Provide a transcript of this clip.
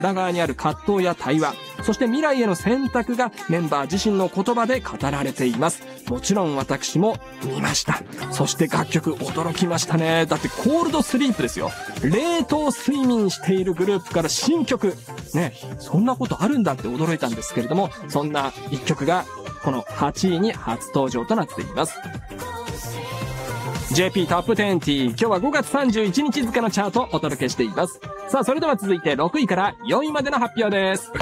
裏側にある葛藤や対話、そして未来への選択がメンバー自身の言葉で語られています。もちろん私も見ました。そして楽曲驚きましたね。だってコールドスリープですよ。冷凍睡眠しているグループから新曲。ね、そんなことあるんだって驚いたんですけれども、そんな一曲がこの8位に初登場となっています。JP トップ20、今日は5月31日付のチャートをお届けしています。さあ、それでは続いて6位から4位までの発表です。